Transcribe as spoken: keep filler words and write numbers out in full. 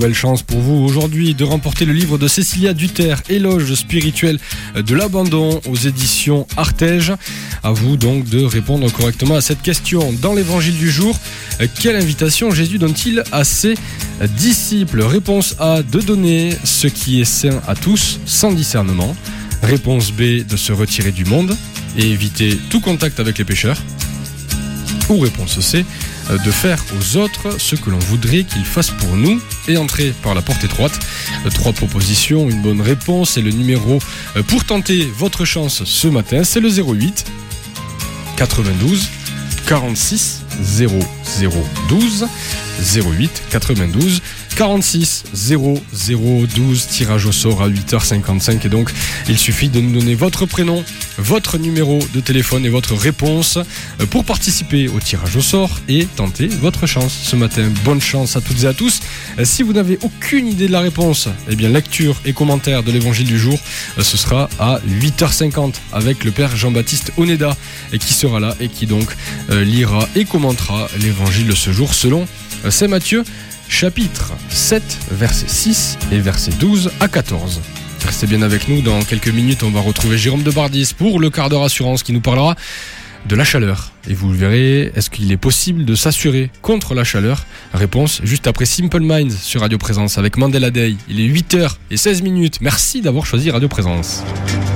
Belle chance pour vous aujourd'hui de remporter le livre de Cécilia Duterre, Éloge spirituel de l'abandon aux éditions Artege. À vous donc de répondre correctement à cette question. Dans l'évangile du jour, quelle invitation Jésus donne-t-il à ses disciples? Réponse A, de donner ce qui est sain à tous sans discernement. Réponse B, de se retirer du monde et éviter tout contact avec les pécheurs. Ou réponse C, de faire aux autres ce que l'on voudrait qu'ils fassent pour nous et entrer par la porte étroite. Trois propositions, une bonne réponse et le numéro pour tenter votre chance ce matin, c'est le zéro huit quatre-vingt-douze quarante-six zéro zéro douze zéro huit quatre-vingt-douze quarante-six zéro zéro douze. Tirage au sort à huit heures cinquante-cinq et donc il suffit de nous donner votre prénom, votre numéro de téléphone et votre réponse pour participer au tirage au sort et tenter votre chance ce matin. Bonne chance à toutes et à tous. Si vous n'avez aucune idée de la réponse, eh bien lecture et commentaire de l'évangile du jour, ce sera à huit heures cinquante avec le père Jean-Baptiste Oneda qui sera là et qui donc lira et commentera l'évangile de ce jour selon Saint Matthieu chapitre sept, versets six et versets douze à quatorze. Restez bien avec nous, dans quelques minutes on va retrouver Jérôme de Bardis pour le quart d'heure assurance qui nous parlera de la chaleur. Et vous le verrez, est-ce qu'il est possible de s'assurer contre la chaleur? Réponse juste après Simple Minds sur Radio Présence avec Mandela Day. Il est huit heures seize minutes. Merci d'avoir choisi Radio Présence.